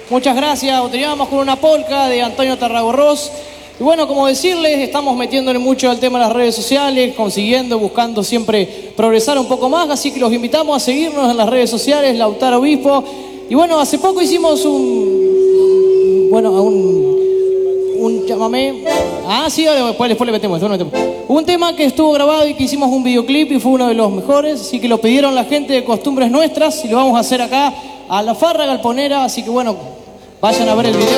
Muchas gracias. Teníamos con una polca de Antonio Tarragorros. Y bueno, como decirles, estamos metiéndole mucho al tema de las redes sociales, consiguiendo, buscando siempre progresar un poco más. Así que los invitamos a seguirnos en las redes sociales, Lautaro Obispo. Y bueno, hace poco hicimos un chamamé. Sí, después le metemos. Un tema que estuvo grabado y que hicimos un videoclip y fue uno de los mejores. Así que lo pidieron la gente de Costumbres Nuestras y lo vamos a hacer acá a La Farra Galponera. Así que bueno, vayan a ver el video.